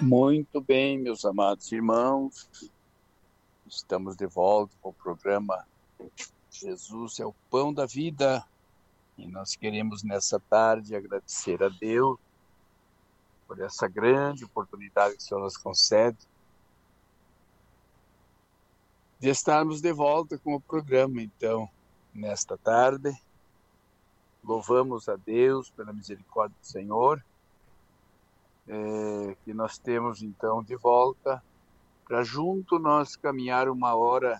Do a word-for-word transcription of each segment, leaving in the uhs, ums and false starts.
Muito bem, meus amados irmãos, estamos de volta com o programa Jesus é o Pão da Vida e nós queremos nessa tarde agradecer a Deus por essa grande oportunidade que o Senhor nos concede de estarmos de volta com o programa. Então, nesta tarde, louvamos a Deus pela misericórdia do Senhor, é, que nós temos então de volta para junto nós caminhar uma hora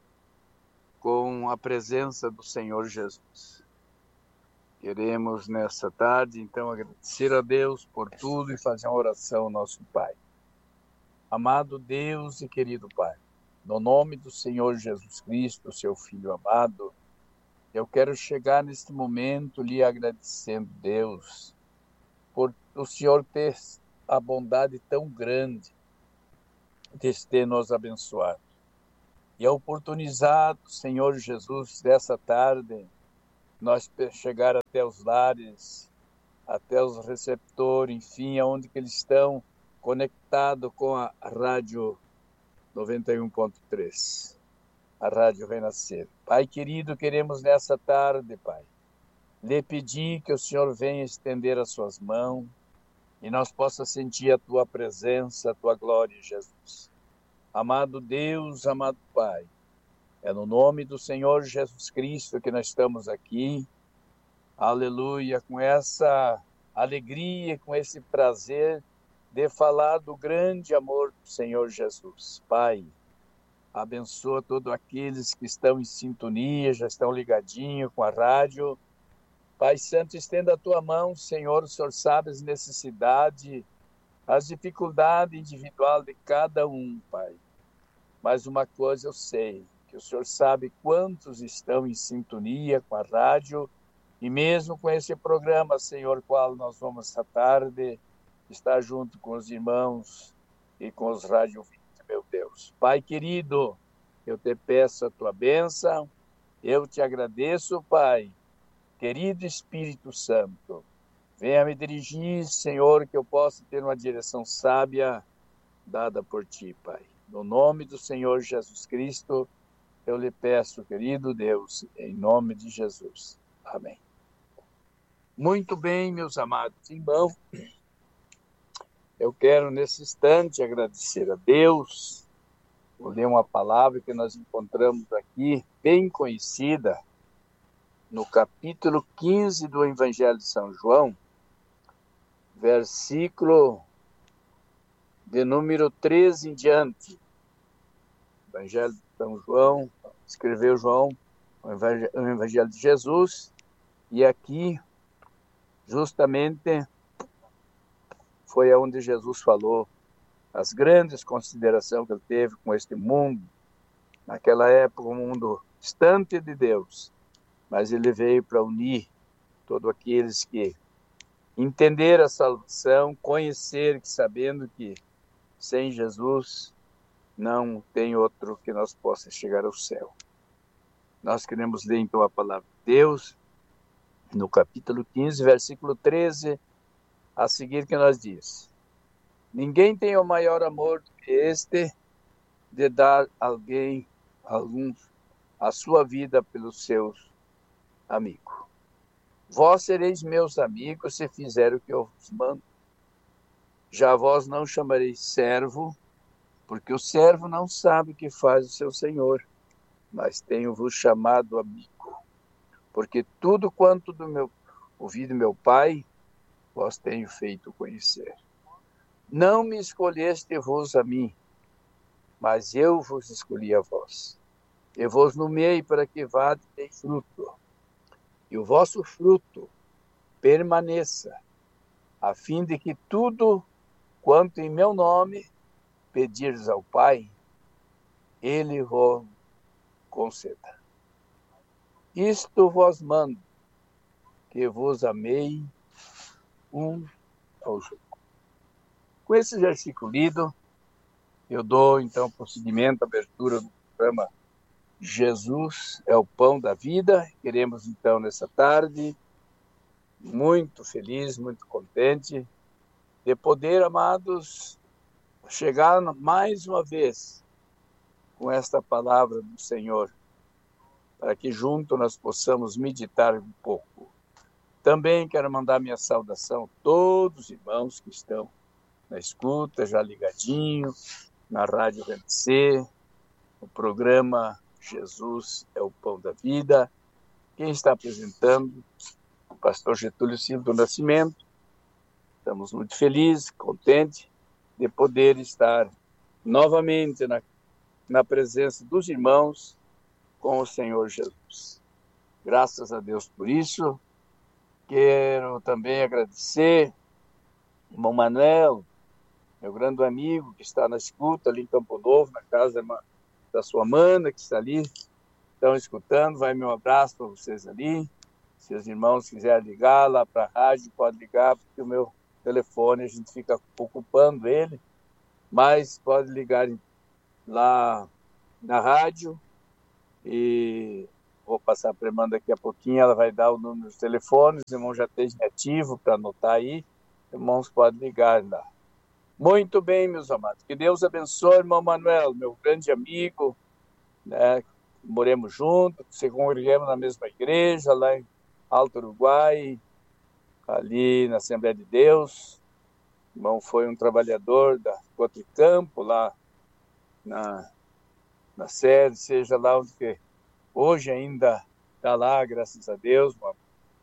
com a presença do Senhor Jesus. Queremos nessa tarde, então, agradecer a Deus por tudo e fazer uma oração ao nosso Pai. Amado Deus e querido Pai, no nome do Senhor Jesus Cristo, seu Filho amado, eu quero chegar neste momento lhe agradecendo, Deus, por o Senhor ter a bondade tão grande de ter nos abençoado. E a oportunidade, Senhor Jesus, dessa tarde, nós chegar até os lares, até os receptores, enfim, aonde que eles estão conectados com a rádio noventa e um ponto três, a Rádio Renascer. Pai querido, queremos nessa tarde, Pai, lhe pedir que o Senhor venha estender as suas mãos e nós possa sentir a tua presença, a tua glória, Jesus. Amado Deus, amado Pai, é no nome do Senhor Jesus Cristo que nós estamos aqui, aleluia, com essa alegria, com esse prazer de falar do grande amor do Senhor Jesus. Pai, abençoa todos aqueles que estão em sintonia, já estão ligadinhos com a rádio. Pai Santo, estenda a tua mão, Senhor, o Senhor sabe as necessidades, as dificuldades individuais de cada um, Pai. Mas uma coisa eu sei, que o Senhor sabe quantos estão em sintonia com a rádio e mesmo com esse programa, Senhor, qual nós vamos esta tarde estar junto com os irmãos e com os radiovintes, meu Deus. Pai querido, eu te peço a tua bênção, eu te agradeço, Pai. Querido Espírito Santo, venha me dirigir, Senhor, que eu possa ter uma direção sábia dada por ti, Pai. No nome do Senhor Jesus Cristo, eu lhe peço, querido Deus, em nome de Jesus. Amém. Muito bem, meus amados irmãos, eu quero nesse instante agradecer a Deus. Vou ler uma palavra que nós encontramos aqui, bem conhecida, no capítulo quinze do Evangelho de São João, versículo de número treze em diante. Evangelho de São João, escreveu João, o Evangelho, o Evangelho de Jesus, e aqui, justamente, foi onde Jesus falou as grandes considerações que ele teve com este mundo, naquela época, um mundo distante de Deus, mas ele veio para unir todos aqueles que entenderam a salvação, conhecer, sabendo que sem Jesus não tem outro que nós possa chegar ao céu. Nós queremos ler então a palavra de Deus, no capítulo quinze, versículo treze, a seguir que nós diz: ninguém tem o maior amor do que este, de dar alguém, algum, a sua vida pelos seus amigos. Vós sereis meus amigos se fizer o que eu vos mando. Já vós não chamareis servo, porque o servo não sabe o que faz o seu senhor, mas tenho-vos chamado amigo, porque tudo quanto do meu ouvi do meu Pai, vós tenho feito conhecer. Não me escolheste vos a mim, mas eu vos escolhi a vós. Eu vos nomeei para que vades e deis fruto, e o vosso fruto permaneça, a fim de que tudo quanto em meu nome pedires ao Pai, ele vos conceda. Isto vos mando, que vos amei um aos outros. Com esse versículo lido, eu dou então prosseguimento, abertura do programa Jesus é o Pão da Vida. Queremos então nessa tarde, muito feliz, muito contente, de poder, amados, chegar mais uma vez com esta palavra do Senhor, para que junto nós possamos meditar um pouco. Também quero mandar minha saudação a todos os irmãos que estão na escuta, já ligadinho, na Rádio V N C, o programa Jesus é o Pão da Vida. Quem está apresentando? O pastor Getúlio Silva do Nascimento. Estamos muito felizes, contentes de poder estar novamente na, na presença dos irmãos com o Senhor Jesus. Graças a Deus por isso. Quero também agradecer o irmão Manuel, meu grande amigo, que está na escuta ali em Campo Novo, na casa da sua mana, que está ali, estão escutando. Vai meu abraço para vocês ali. Se os irmãos quiserem ligar lá para a rádio, pode ligar, porque o meu telefone a gente fica ocupando ele, mas pode ligar lá na rádio e vou passar para a irmã daqui a pouquinho, ela vai dar o número dos telefones, os irmãos já estejam ativo para anotar aí, irmãos podem ligar lá. Muito bem, meus amados, que Deus abençoe, irmão Manuel, meu grande amigo, né? Moremos juntos, se congregamos na mesma igreja, lá em Alto Uruguai, ali na Assembleia de Deus. O irmão foi um trabalhador da Cotricampo, lá na, na sede, seja lá onde que hoje ainda está lá, graças a Deus. Uma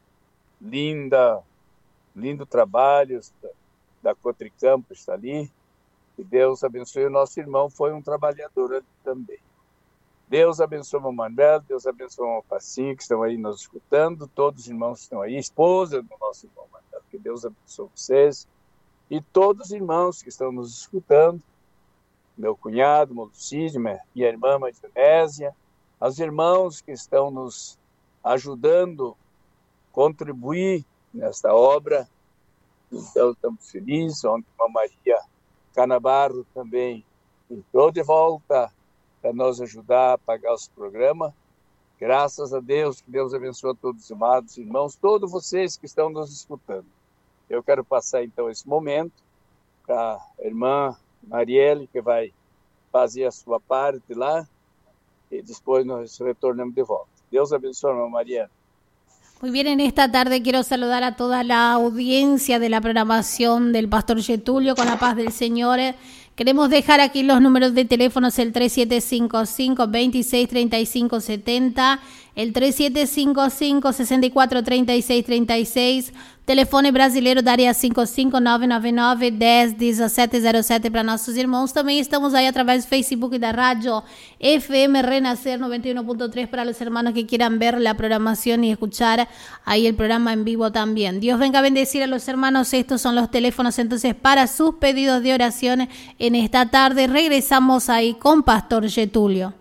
linda, lindo trabalho da, da Cotricampo está ali. Que Deus abençoe. O nosso irmão foi um trabalhador ali também. Deus abençoe o Manuel, Deus abençoe o Pacinho, que estão aí nos escutando, todos os irmãos que estão aí, esposa do nosso irmão Manuel, que Deus abençoe vocês, e todos os irmãos que estão nos escutando, meu cunhado, Molucídio, minha irmã Madionésia, aos irmãos que estão nos ajudando a contribuir nesta obra. Então, estamos felizes. Ontem a Maria Canabarro também entrou de volta para nos ajudar a pagar os programas. Graças a Deus, que Deus abençoe a todos os amados irmãos, todos vocês que estão nos escutando. Eu quero passar, então, esse momento para a irmã Marielle, que vai fazer a sua parte lá, y después nos retornamos de volta. Dios abençoe, hermano Marielle. Muy bien, en esta tarde quiero saludar a toda la audiencia de la programación del Pastor Getúlio, con la paz del Señor. Queremos dejar aquí los números de teléfonos, el tres siete cinco cinco, veintiséis treinta y cinco setenta, el tres siete cinco cinco, sesenta y cuatro treinta y seis treinta y seis, telefone brasileiro da área cinco cinco nove nove nove, dez, dezessete zero sete para nossos irmãos. Também estamos aí através do Facebook da rádio F M Renacer noventa y uno punto tres para los hermanos que quieran ver la programación y escuchar ahí el programa en vivo también. Dios venga a bendecir a los hermanos. Estos son los teléfonos entonces para sus pedidos de oración en esta tarde. Regresamos ahí con Pastor Getúlio.